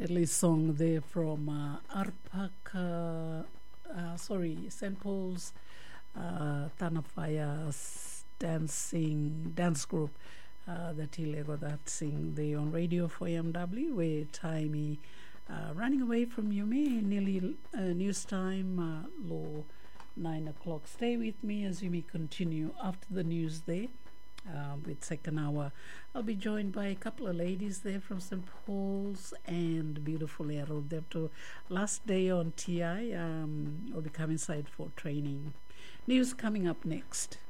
lovely song there from St. Paul's Tanafaya dance group that Ilego that sing there on radio for MW, where time running away from you, me nearly news time, low 9 o'clock. Stay with me as we may continue after the news there. With second hour, I'll be joined by a couple of ladies there from St. Paul's and beautiful Arrow. They're to last day on TI. I'll be coming inside for training. News coming up next.